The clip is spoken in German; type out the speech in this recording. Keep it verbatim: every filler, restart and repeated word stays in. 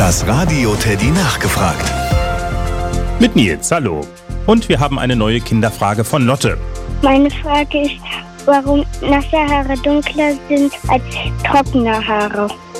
Das Radio Teddy nachgefragt. Mit Nils, hallo. Und wir haben eine neue Kinderfrage von Lotte. Meine Frage ist, warum nasse Haare dunkler sind als trockene Haare.